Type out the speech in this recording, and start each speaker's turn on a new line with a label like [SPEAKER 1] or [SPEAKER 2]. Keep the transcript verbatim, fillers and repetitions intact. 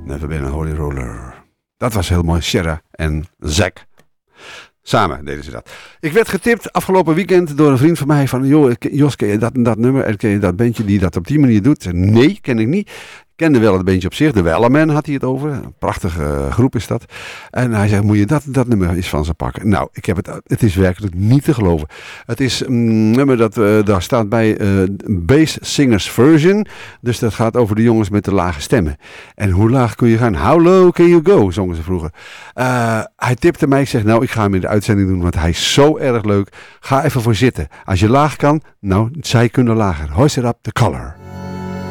[SPEAKER 1] Never been a holy roller. Dat was heel mooi. Sierra en Zack. Samen deden ze dat. Ik werd getipt afgelopen weekend door een vriend van mij van... joh, Jos, ken je dat en dat nummer? En ken je dat bandje die dat op die manier doet? Nee, ken ik niet. Ik kende wel het bandje op zich. De Wellerman had hij het over. Een prachtige uh, groep is dat. En hij zei, moet je dat dat nummer eens van ze pakken? Nou, ik heb het, het is werkelijk niet te geloven. Het is een nummer dat uh, daar staat bij uh, Bass Singers Version. Dus dat gaat over de jongens met de lage stemmen. En hoe laag kun je gaan? How low can you go? Zongen ze vroeger. Uh, hij tipte mij. Ik zeg, nou, ik ga hem in de uitzending doen, want hij is zo erg leuk. Ga even voor zitten. Als je laag kan, nou, zij kunnen lager. Hoist it up the color.